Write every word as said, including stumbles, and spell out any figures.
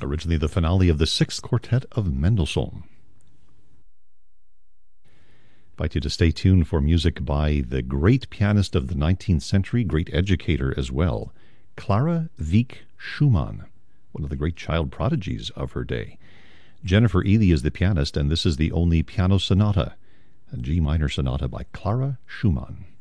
originally the finale of the Sixth Quartet of Mendelssohn. I invite you to stay tuned for music by the great pianist of the nineteenth century, great educator as well, Clara Wieck Schumann, one of the great child prodigies of her day. Jennifer Ely is the pianist, and this is the only piano sonata, a G minor sonata by Clara Schumann.